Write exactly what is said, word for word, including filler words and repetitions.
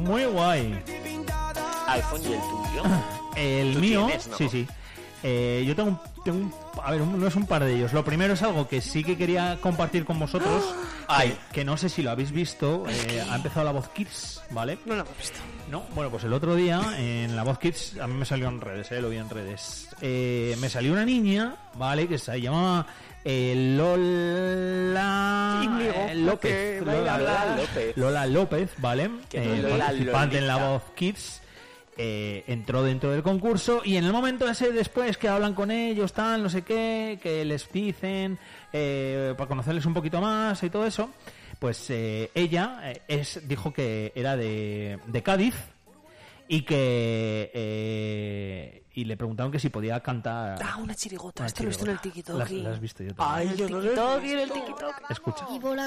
muy guay. iPhone y el tuyo. El ¿Tú mío, tienes, no? sí, sí. Eh, yo tengo un, tengo un, a ver, un- no es un par de ellos. Lo primero es algo que sí que quería compartir con vosotros. Ay. Que, que no sé si lo habéis visto. Eh, ha empezado La Voz Kids, ¿vale? No lo hemos visto. No, bueno, pues el otro día en La Voz Kids, a mí me salió en redes, eh, lo vi en redes. Eh, me salió una niña, ¿vale? Que se llamaba eh, Lola Íñigo, eh, López. que baila Lola, Lola López. Lola López, ¿vale? Que Eh, Lola participante en La Lolita. Voz Kids. Eh, entró dentro del concurso y en el momento ese después que hablan con ellos, tal, no sé qué, que les dicen eh, para conocerles un poquito más y todo eso, pues eh, ella eh, es dijo que era de, de Cádiz y que eh, y le preguntaron que si podía cantar. Ah, una chirigota. una Esto lo he visto en el chirigota. TikTok. Las- las has visto yo también. Ay, yo no lo he TikTok, visto. en el TikTok. Escucha. Y volar